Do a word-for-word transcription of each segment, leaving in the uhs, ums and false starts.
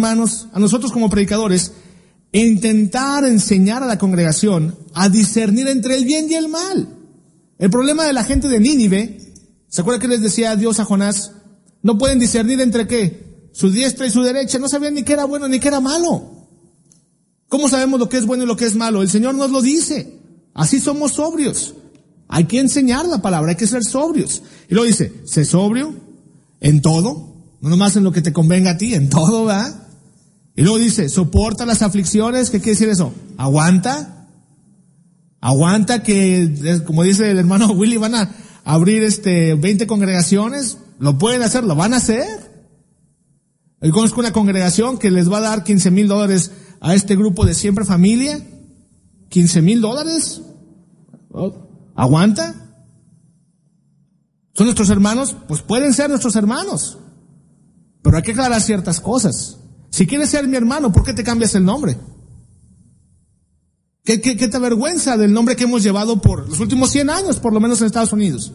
hermanos, a nosotros como predicadores, intentar enseñar a la congregación a discernir entre el bien y el mal. El problema de la gente de Nínive, ¿se acuerdan que les decía Dios a Jonás? No pueden discernir entre qué, su diestra y su derecha, no sabían ni qué era bueno ni qué era malo. ¿Cómo sabemos lo que es bueno y lo que es malo? El Señor nos lo dice. Así somos sobrios. Hay que enseñar la palabra, hay que ser sobrios. Y luego dice, sé sobrio en todo, no nomás en lo que te convenga a ti, en todo, ¿verdad? Y luego dice, soporta las aflicciones. ¿Qué quiere decir eso? Aguanta. Aguanta que, como dice el hermano Willy, van a abrir este veinte congregaciones. Lo pueden hacer, lo van a hacer. Yo conozco una congregación que les va a dar quince mil dólares a este grupo de Siempre Familia. quince mil dólares. ¿Aguanta? ¿Son nuestros hermanos? Pues pueden ser nuestros hermanos. Pero hay que aclarar ciertas cosas. Si quieres ser mi hermano, ¿por qué te cambias el nombre? ¿Qué, qué, qué te avergüenza del nombre que hemos llevado por los últimos cien años, por lo menos en Estados Unidos?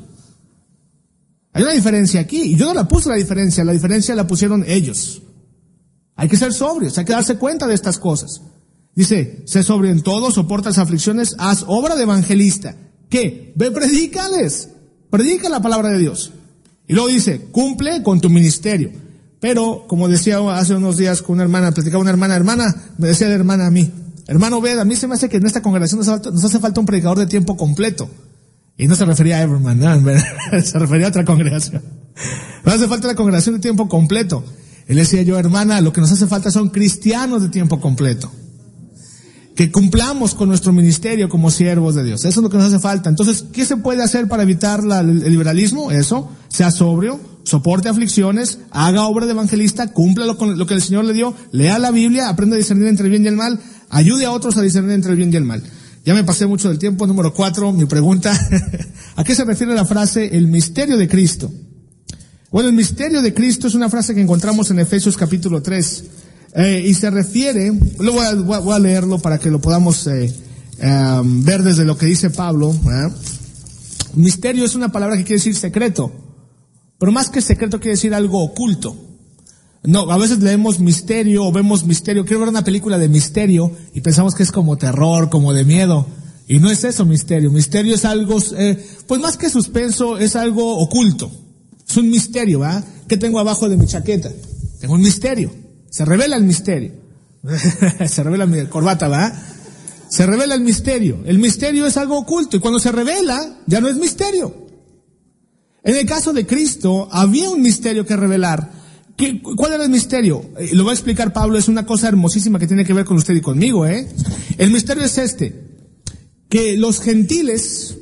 Hay una diferencia aquí, y yo no la puse la diferencia, la diferencia la pusieron ellos. Hay que ser sobrios, hay que darse cuenta de estas cosas. Dice, sé sobrio en todo, soporta las aflicciones, haz obra de evangelista. ¿Qué? Ve, predícales, predica la palabra de Dios. Y luego dice, cumple con tu ministerio. Pero, como decía hace unos días con una hermana, platicaba una hermana, hermana, me decía la hermana a mí, hermano Ved, a mí se me hace que en esta congregación nos, nos hace falta un predicador de tiempo completo. Y no se refería a Everman, no, se refería a otra congregación. Nos hace falta la congregación de tiempo completo. Él decía yo, hermana, lo que nos hace falta son cristianos de tiempo completo. Que cumplamos con nuestro ministerio como siervos de Dios. Eso es lo que nos hace falta. Entonces, ¿qué se puede hacer para evitar la, el liberalismo? Eso, sea sobrio, soporte aflicciones, haga obra de evangelista, cumpla lo, con lo que el Señor le dio, lea la Biblia, aprenda a discernir entre el bien y el mal, ayude a otros a discernir entre el bien y el mal. Ya me pasé mucho del tiempo. Número cuatro, mi pregunta. ¿A qué se refiere la frase, el misterio de Cristo? Bueno, el misterio de Cristo es una frase que encontramos en Efesios capítulo tres. Eh, y se refiere, lo voy a, voy a leerlo para que lo podamos eh, eh, ver desde lo que dice Pablo. ¿eh? Misterio es una palabra que quiere decir secreto, pero más que secreto quiere decir algo oculto. No, a veces leemos misterio o vemos misterio. Quiero ver una película de misterio y pensamos que es como terror, como de miedo. Y no es eso misterio. Misterio es algo, eh, pues más que suspenso, es algo oculto. Es un misterio, ¿verdad? ¿Qué tengo abajo de mi chaqueta? Tengo un misterio. Se revela el misterio. Se revela mi corbata, ¿verdad? Se revela el misterio. El misterio es algo oculto y cuando se revela, ya no es misterio. En el caso de Cristo, había un misterio que revelar. ¿Qué, ¿Cuál era el misterio? Eh, lo va a explicar Pablo, es una cosa hermosísima que tiene que ver con usted y conmigo, ¿eh? El misterio es este, que los gentiles,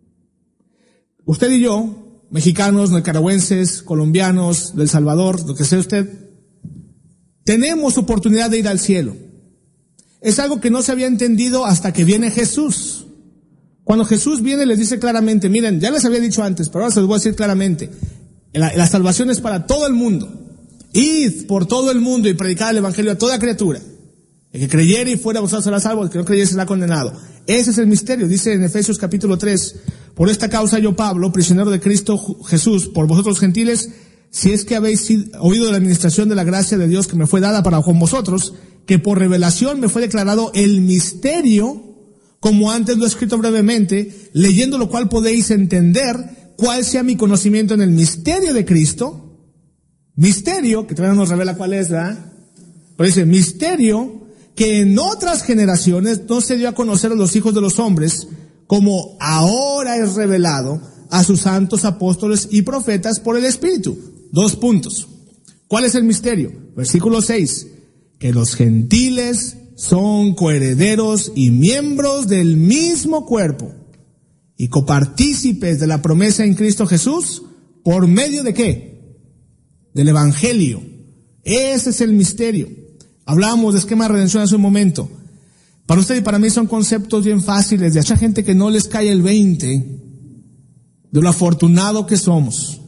usted y yo, mexicanos, nicaragüenses, colombianos, del Salvador, lo que sea usted, tenemos oportunidad de ir al cielo. Es algo que no se había entendido hasta que viene Jesús. Cuando Jesús viene les dice claramente, miren, ya les había dicho antes, pero ahora se los voy a decir claramente, la, la salvación es para todo el mundo. Id por todo el mundo y predicad el evangelio a toda criatura. El que creyere y fuera bautizado será salvo, el que no creyere será condenado. Ese es el misterio, dice en Efesios capítulo tres, por esta causa yo, Pablo, prisionero de Cristo Jesús, por vosotros gentiles, si es que habéis oído de la administración de la gracia de Dios que me fue dada para con vosotros, que por revelación me fue declarado el misterio, como antes lo he escrito brevemente, leyendo lo cual podéis entender cuál sea mi conocimiento en el misterio de Cristo. Misterio, que todavía no nos revela cuál es, ¿verdad? Pero dice, misterio que en otras generaciones no se dio a conocer a los hijos de los hombres, como ahora es revelado a sus santos apóstoles y profetas por el Espíritu. Dos puntos. ¿Cuál es el misterio? Versículo seis. Que los gentiles son coherederos y miembros del mismo cuerpo y copartícipes de la promesa en Cristo Jesús, ¿por medio de qué? Del Evangelio. Ese es el misterio. Hablábamos de esquema de redención hace un momento. Para usted y para mí son conceptos bien fáciles, de mucha gente que no les cae el veinte de lo afortunado que somos.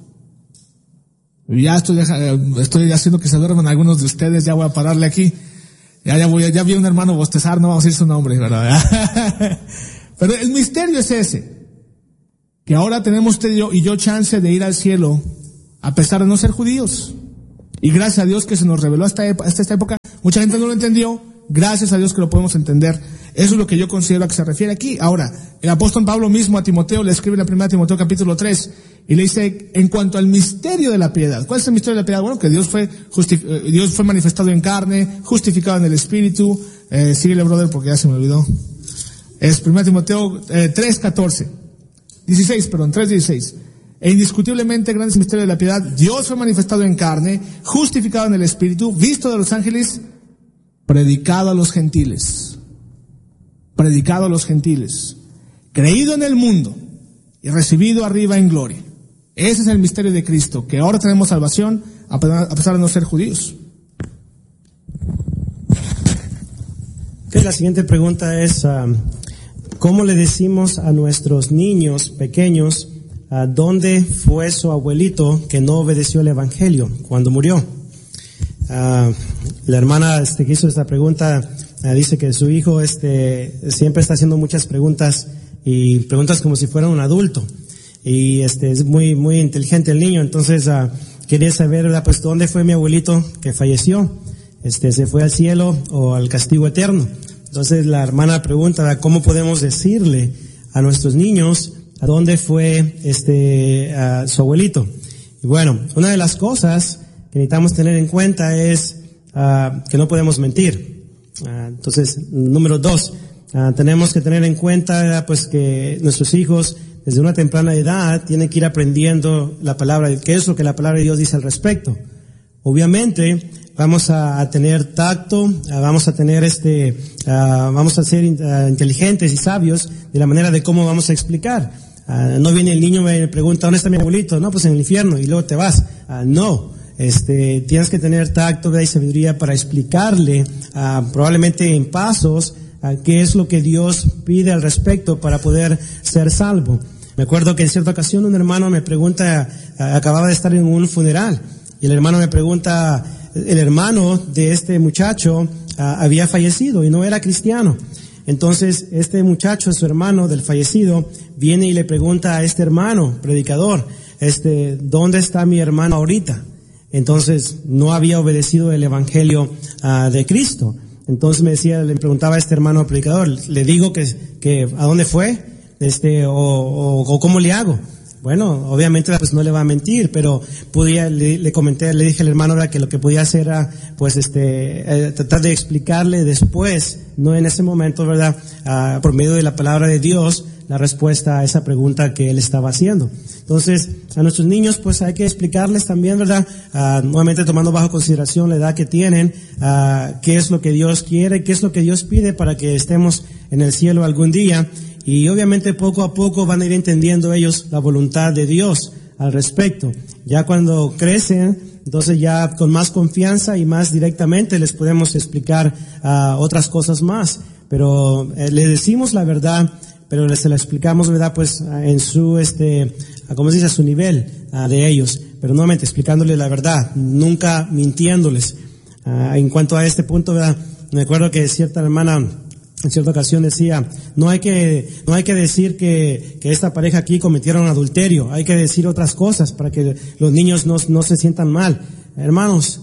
Ya estoy, estoy haciendo que se duerman algunos de ustedes, ya voy a pararle aquí. Ya, ya voy, ya vi a un hermano bostezar, no vamos a decir su nombre, ¿verdad? Pero el misterio es ese, que ahora tenemos usted y yo, y yo chance de ir al cielo, a pesar de no ser judíos. Y gracias a Dios que se nos reveló hasta, hasta esta época. Mucha gente no lo entendió. Gracias a Dios que lo podemos entender. Eso es lo que yo considero a que se refiere aquí. Ahora, el apóstol Pablo mismo a Timoteo le escribe en la primera Timoteo capítulo tres y le dice, en cuanto al misterio de la piedad. ¿Cuál es el misterio de la piedad? Bueno, que Dios fue justif- Dios fue manifestado en carne, justificado en el Espíritu. Eh, síguele, brother, porque ya se me olvidó. Es primera Timoteo eh, tres catorce. dieciséis, perdón, tres dieciséis. E indiscutiblemente grande es el misterio de la piedad. Dios fue manifestado en carne, justificado en el Espíritu, visto de los ángeles, predicado a los gentiles. Predicado a los gentiles. Creído en el mundo y recibido arriba en gloria. Ese es el misterio de Cristo, que ahora tenemos salvación a pesar de no ser judíos. Okay, la siguiente pregunta es, um, ¿cómo le decimos a nuestros niños pequeños uh, dónde fue su abuelito que no obedeció el evangelio cuando murió? Uh, la hermana este, que hizo esta pregunta uh, dice que su hijo este siempre está haciendo muchas preguntas y preguntas como si fuera un adulto, y este es muy muy inteligente el niño. Entonces uh, quería saber, ¿verdad? Pues dónde fue mi abuelito que falleció. Este, se fue al cielo o al castigo eterno. Entonces la hermana pregunta, ¿cómo podemos decirle a nuestros niños a dónde fue este a su abuelito? Y bueno, una de las cosas que necesitamos tener en cuenta es uh, que no podemos mentir. Uh, entonces, número dos, uh, tenemos que tener en cuenta pues que nuestros hijos desde una temprana edad tienen que ir aprendiendo la palabra, qué es lo que la palabra de Dios dice al respecto. Obviamente vamos a, a tener tacto, uh, vamos a tener este, uh, vamos a ser uh, inteligentes y sabios de la manera de cómo vamos a explicar. Uh, no viene el niño y me pregunta, ¿dónde está mi abuelito? No, pues en el infierno, y luego te vas. Uh, no, este, tienes que tener tacto, ¿verdad? Y sabiduría para explicarle, uh, probablemente en pasos, uh, qué es lo que Dios pide al respecto para poder ser salvo. Me acuerdo que en cierta ocasión un hermano me pregunta, uh, acababa de estar en un funeral, y el hermano me pregunta, el hermano de este muchacho uh, había fallecido y no era cristiano. Entonces este muchacho, su hermano del fallecido, viene y le pregunta a este hermano, predicador, este, ¿dónde está mi hermano ahorita? Entonces no había obedecido el evangelio uh, de Cristo. Entonces me decía, le preguntaba a este hermano predicador, le digo que, que ¿a dónde fue? Este, o, o, o ¿cómo le hago? Bueno, obviamente pues no le va a mentir, pero podía, le, le comenté, le dije al hermano ¿verdad? Que lo que podía hacer era pues este eh, tratar de explicarle después, no en ese momento, ¿verdad? Uh, por medio de la palabra de Dios, la respuesta a esa pregunta que él estaba haciendo. Entonces, a nuestros niños pues hay que explicarles también, ¿verdad? Uh, nuevamente tomando bajo consideración la edad que tienen, uh, qué es lo que Dios quiere, qué es lo que Dios pide para que estemos en el cielo algún día. Y obviamente poco a poco van a ir entendiendo ellos la voluntad de Dios al respecto. Ya cuando crecen, entonces ya con más confianza y más directamente les podemos explicar uh, otras cosas más. Pero eh, le decimos la verdad, pero les se la explicamos, ¿verdad? Pues uh, en su, este, uh, como se dice, a su nivel uh, de ellos. Pero nuevamente explicándoles la verdad, nunca mintiéndoles. Uh, en cuanto a este punto, ¿verdad? Me acuerdo que cierta hermana en cierta ocasión decía, no hay que, no hay que decir que, que esta pareja aquí cometieron adulterio, hay que decir otras cosas para que los niños no, no se sientan mal. Hermanos,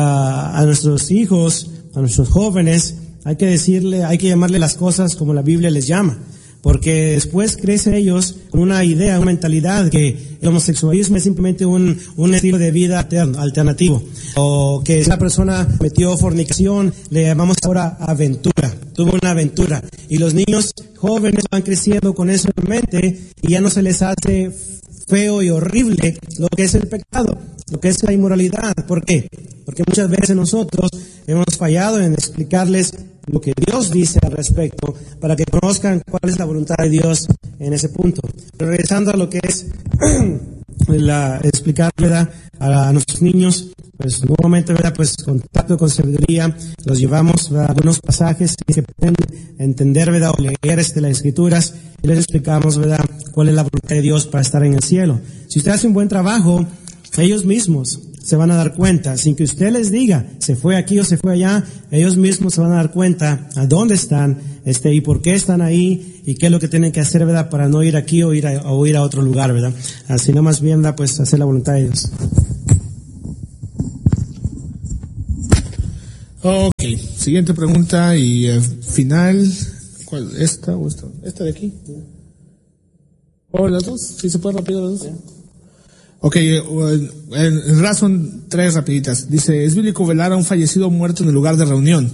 a, a nuestros hijos, a nuestros jóvenes, hay que decirle, hay que llamarle las cosas como la Biblia les llama. Porque después crecen ellos con una idea, una mentalidad que el homosexualismo es simplemente un, un estilo de vida alterno, alternativo. O que si una persona metió fornicación, le llamamos ahora aventura. Tuvo una aventura. Y los niños jóvenes van creciendo con eso en mente y ya no se les hace feo y horrible lo que es el pecado, lo que es la inmoralidad. ¿Por qué? Porque muchas veces nosotros hemos fallado en explicarles lo que Dios dice al respecto, para que conozcan cuál es la voluntad de Dios en ese punto. Pero regresando a lo que es la, explicar, ¿verdad? A, a nuestros niños, pues nuevamente, ¿verdad? Pues con tacto, con sabiduría, los llevamos a algunos pasajes que pueden entender, ¿verdad? O leer este, las escrituras, y les explicamos, ¿verdad? Cuál es la voluntad de Dios para estar en el cielo. Si usted hace un buen trabajo, ellos mismos se van a dar cuenta, sin que usted les diga, se fue aquí o se fue allá, ellos mismos se van a dar cuenta a dónde están, este, y por qué están ahí, y qué es lo que tienen que hacer, ¿verdad? Para no ir aquí o ir a, o ir a otro lugar, ¿verdad? Así no más bien, ¿verdad? Pues hacer la voluntad de Dios. Ok, siguiente pregunta y eh, final. ¿Cuál? ¿Esta o esta? ¿Esta de aquí? ¿O las dos? ¿Sí se puede rápido las dos? Ok, en razón tres rapiditas. Dice, ¿es bíblico velar a un fallecido muerto en el lugar de reunión?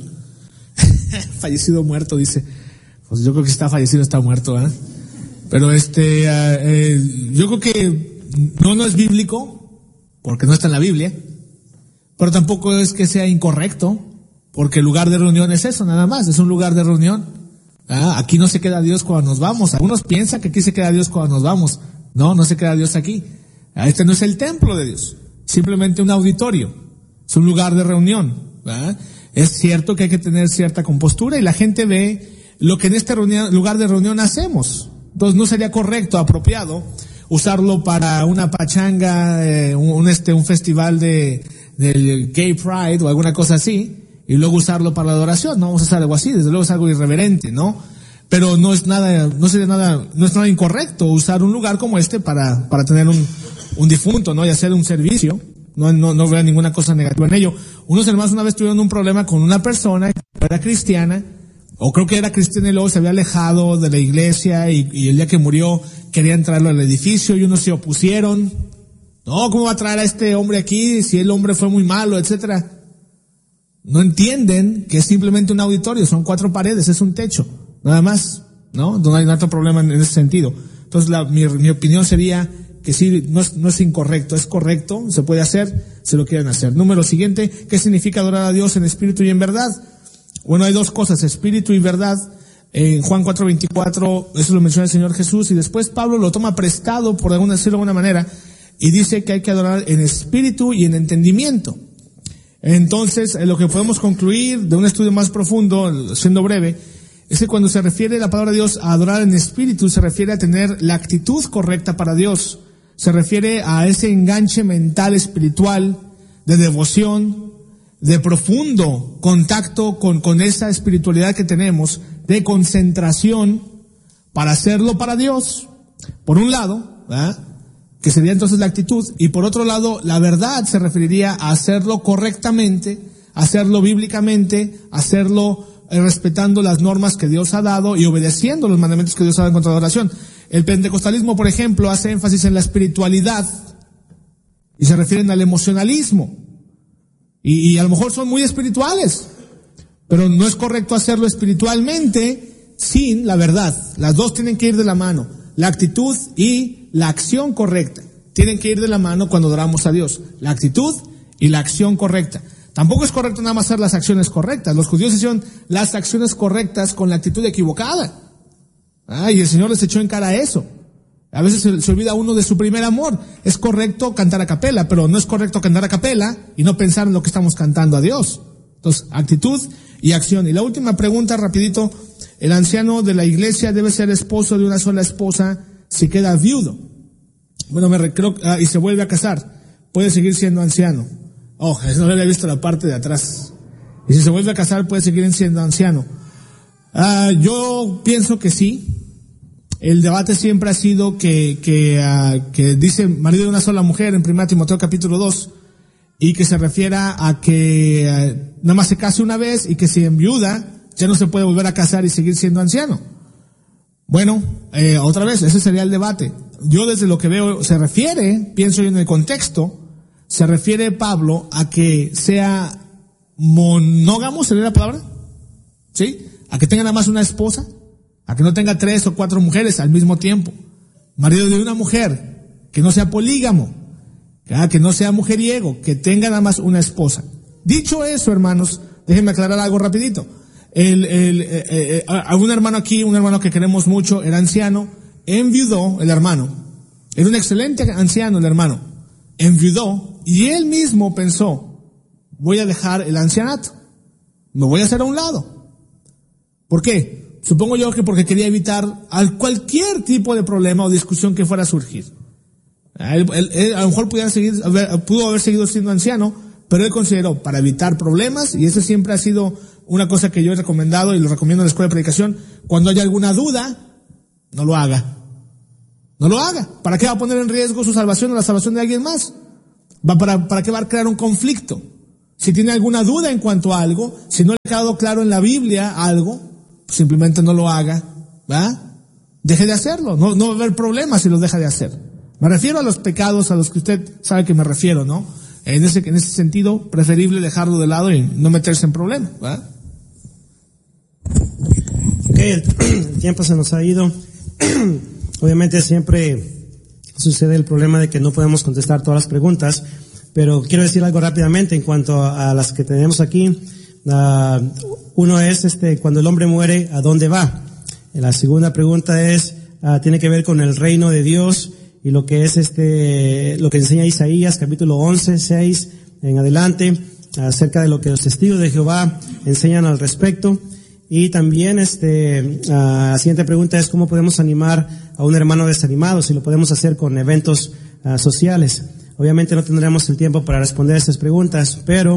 Fallecido muerto, dice. Pues yo creo que si está fallecido está muerto, ¿eh? Pero este, uh, eh, yo creo que no, no es bíblico, porque no está en la Biblia, pero tampoco es que sea incorrecto, porque el lugar de reunión es eso, nada más, es un lugar de reunión. Ah, aquí no se queda Dios cuando nos vamos. Algunos piensan que aquí se queda Dios cuando nos vamos. No, no se queda Dios aquí. Este no es el templo de Dios, simplemente un auditorio, es un lugar de reunión, ¿verdad? Es cierto que hay que tener cierta compostura y la gente ve lo que en este reunión, lugar de reunión hacemos. Entonces no sería correcto, apropiado, usarlo para una pachanga, eh, un, este, un festival de, del Gay Pride o alguna cosa así, y luego usarlo para la adoración. No vamos a hacer algo así, desde luego es algo irreverente, ¿no? Pero no es nada, no sería nada, no es nada incorrecto usar un lugar como este para, para tener un, un difunto, ¿no? Y hacer un servicio. No, no, no veo ninguna cosa negativa en ello. Unos hermanos una vez tuvieron un problema con una persona que era cristiana, o creo que era cristiana y luego se había alejado de la iglesia y, y el día que murió quería entrarlo al edificio y unos se opusieron. No, ¿cómo va a traer a este hombre aquí si el hombre fue muy malo, etcétera? No entienden que es simplemente un auditorio, son cuatro paredes, es un techo, nada más, ¿no? No hay otro problema en ese sentido. Entonces la, mi, mi opinión sería que sí, no es, no es incorrecto, es correcto, se puede hacer, se lo quieren hacer. Número siguiente, ¿qué significa adorar a Dios en espíritu y en verdad? Bueno, hay dos cosas, espíritu y verdad. En Juan cuatro veinticuatro, eso lo menciona el Señor Jesús, y después Pablo lo toma prestado, por alguna, decirlo de alguna manera, y dice que hay que adorar en espíritu y en entendimiento. Entonces, lo que podemos concluir de un estudio más profundo, siendo breve, es que cuando se refiere la palabra de Dios a adorar en espíritu, se refiere a tener la actitud correcta para Dios. Se refiere a ese enganche mental espiritual, de devoción, de profundo contacto con, con esa espiritualidad que tenemos, de concentración, para hacerlo para Dios, por un lado, ¿verdad?, que sería entonces la actitud, y por otro lado, la verdad se referiría a hacerlo correctamente, hacerlo bíblicamente, hacerlo eh, respetando las normas que Dios ha dado y obedeciendo los mandamientos que Dios ha dado en cuanto a la oración. El pentecostalismo, por ejemplo, hace énfasis en la espiritualidad y se refieren al emocionalismo. Y, y a lo mejor son muy espirituales, pero no es correcto hacerlo espiritualmente sin la verdad. Las dos tienen que ir de la mano, la actitud y la acción correcta. Tienen que ir de la mano cuando adoramos a Dios, la actitud y la acción correcta. Tampoco es correcto nada más hacer las acciones correctas. Los judíos hicieron las acciones correctas con la actitud equivocada. Ah, y el Señor les echó en cara eso. A veces se, se olvida uno de su primer amor. Es correcto cantar a capela, pero no es correcto cantar a capela y no pensar en lo que estamos cantando a Dios. Entonces, actitud y acción. Y la última pregunta, rapidito. ¿El anciano de la iglesia debe ser esposo de una sola esposa si queda viudo? Bueno, me creo, ah, y se vuelve a casar, puede seguir siendo anciano. Oh, no le había visto la parte de atrás. Y si se vuelve a casar, puede seguir siendo anciano. Ah, yo pienso que sí. El debate siempre ha sido que, que, uh, que dice marido de una sola mujer en primera Timoteo capítulo dos, y que se refiera a que uh, nada más se case una vez y que si enviuda, ya no se puede volver a casar y seguir siendo anciano. Bueno, eh, otra vez, ese sería el debate. Yo desde lo que veo, se refiere, pienso yo en el contexto, se refiere Pablo a que sea monógamo, ¿sería la palabra? ¿Sí? A que tenga nada más una esposa, a que no tenga tres o cuatro mujeres al mismo tiempo. Marido de una mujer, que no sea polígamo, que no sea mujeriego, que tenga nada más una esposa. Dicho eso, hermanos, déjenme aclarar algo rapidito. El, el, eh, eh, a un hermano aquí, un hermano que queremos mucho, era anciano, enviudó el hermano. Era un excelente anciano el hermano. Enviudó y él mismo pensó, voy a dejar el ancianato, me voy a hacer a un lado. ¿Por qué? Supongo yo que porque quería evitar cualquier tipo de problema o discusión que fuera a surgir. Él, él, él a lo mejor pudiera seguir, pudo haber seguido siendo anciano, pero él consideró para evitar problemas, y eso siempre ha sido una cosa que yo he recomendado y lo recomiendo en la escuela de predicación, cuando haya alguna duda, no lo haga. No lo haga. ¿Para qué va a poner en riesgo su salvación o la salvación de alguien más? ¿Va para, para qué va a crear un conflicto? Si tiene alguna duda en cuanto a algo, si no le ha quedado claro en la Biblia algo, pues simplemente no lo haga, ¿verdad? Deje de hacerlo, no, no va a haber problema si lo deja de hacer. Me refiero a los pecados a los que usted sabe que me refiero, ¿no? En ese, en ese sentido, preferible dejarlo de lado y no meterse en problemas, ¿verdad? Ok, el, el tiempo se nos ha ido. Obviamente siempre sucede el problema de que no podemos contestar todas las preguntas, pero quiero decir algo rápidamente en cuanto a, a las que tenemos aquí. Uh, uno es, este, cuando el hombre muere, ¿a dónde va? La segunda pregunta es, uh, tiene que ver con el reino de Dios y lo que es este, lo que enseña Isaías, capítulo once, seis en adelante, acerca de lo que los testigos de Jehová enseñan al respecto. Y también, este, uh, la siguiente pregunta es cómo podemos animar a un hermano desanimado, si lo podemos hacer con eventos uh, sociales. Obviamente no tendremos el tiempo para responder a estas preguntas, pero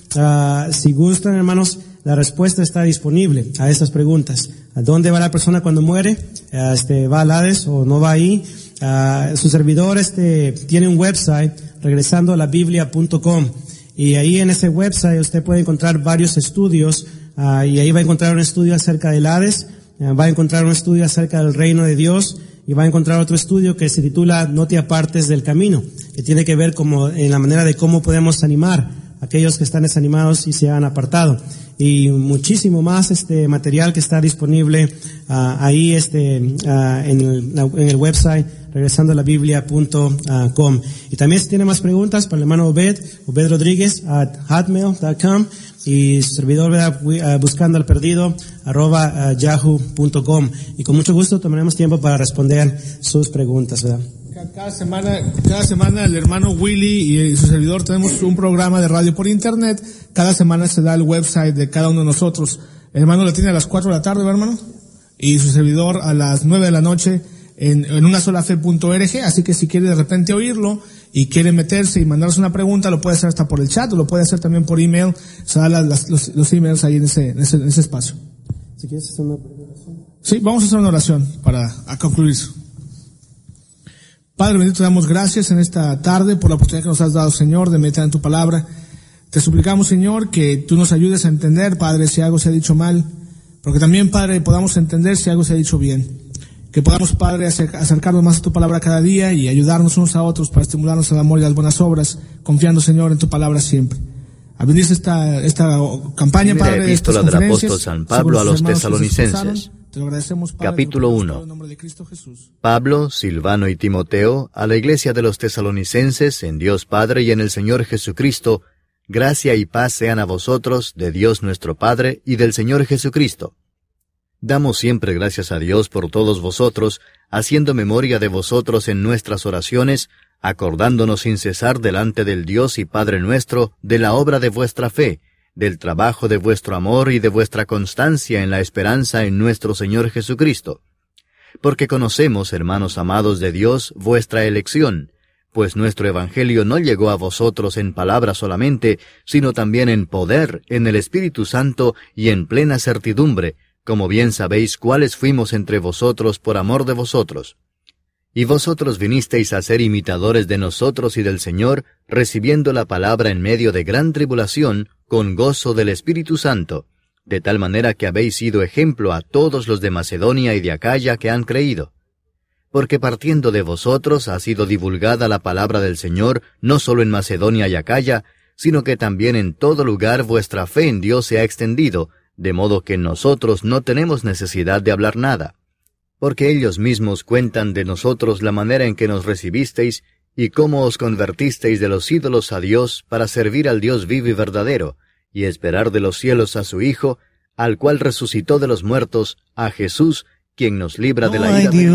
uh, si gustan, hermanos, la respuesta está disponible a estas preguntas. ¿A dónde va la persona cuando muere? Uh, este, ¿va al Hades o no va ahí? Uh, su servidor este, tiene un website, regresando a la biblia punto com, y ahí en ese website usted puede encontrar varios estudios, uh, y ahí va a encontrar un estudio acerca del Hades, uh, va a encontrar un estudio acerca del reino de Dios, y va a encontrar otro estudio que se titula No te apartes del camino, que tiene que ver como en la manera de cómo podemos animar a aquellos que están desanimados y se han apartado. Y muchísimo más este material que está disponible uh, ahí este uh, en, el, en el website regresando a la biblia punto com. Y también si tiene más preguntas para el hermano Obed, Obed Rodríguez at hotmail punto com, y su servidor, ¿verdad? Uh, buscando al perdido arroba uh, yahoo punto com. Y con mucho gusto tomaremos tiempo para responder sus preguntas, ¿verdad? Cada semana, cada semana el hermano Willy y su servidor tenemos un programa de radio por internet. Cada semana se da el website de cada uno de nosotros. El hermano lo tiene a las cuatro de la tarde, ¿verdad, hermano? Y su servidor a las nueve de la noche en, en una sola fe punto org. Así que si quiere de repente oírlo y quiere meterse y mandarnos una pregunta, lo puede hacer hasta por el chat o lo puede hacer también por email. Se da las, las, los, los emails ahí en ese, en ese, en ese espacio. Si quieres hacer una oración. Sí, vamos a hacer una oración para a concluir. Padre bendito, te damos gracias en esta tarde por la oportunidad que nos has dado, Señor, de meditar en tu palabra. Te suplicamos, Señor, que tú nos ayudes a entender, Padre, si algo se ha dicho mal, porque también, Padre, podamos entender si algo se ha dicho bien. Que podamos, Padre, acercarnos más a tu palabra cada día y ayudarnos unos a otros para estimularnos al amor y las buenas obras, confiando, Señor, en tu palabra siempre. Bendice esta, esta campaña, Primera Padre, epístola del apóstol San Pablo a los tesalonicenses. Capítulo uno. Pablo, Silvano y Timoteo, a la iglesia de los tesalonicenses, en Dios Padre y en el Señor Jesucristo, gracia y paz sean a vosotros, de Dios nuestro Padre y del Señor Jesucristo. Damos siempre gracias a Dios por todos vosotros, haciendo memoria de vosotros en nuestras oraciones, acordándonos sin cesar delante del Dios y Padre nuestro, de la obra de vuestra fe, del trabajo de vuestro amor y de vuestra constancia en la esperanza en nuestro Señor Jesucristo. Porque conocemos, hermanos amados de Dios, vuestra elección, pues nuestro Evangelio no llegó a vosotros en palabra solamente, sino también en poder, en el Espíritu Santo y en plena certidumbre, como bien sabéis cuáles fuimos entre vosotros por amor de vosotros. Y vosotros vinisteis a ser imitadores de nosotros y del Señor, recibiendo la palabra en medio de gran tribulación, con gozo del Espíritu Santo, de tal manera que habéis sido ejemplo a todos los de Macedonia y de Acaya que han creído. Porque partiendo de vosotros ha sido divulgada la palabra del Señor, no solo en Macedonia y Acaya, sino que también en todo lugar vuestra fe en Dios se ha extendido, de modo que nosotros no tenemos necesidad de hablar nada. Porque ellos mismos cuentan de nosotros la manera en que nos recibisteis, y cómo os convertisteis de los ídolos a Dios para servir al Dios vivo y verdadero, y esperar de los cielos a su Hijo, al cual resucitó de los muertos, a Jesús, quien nos libra de la ira.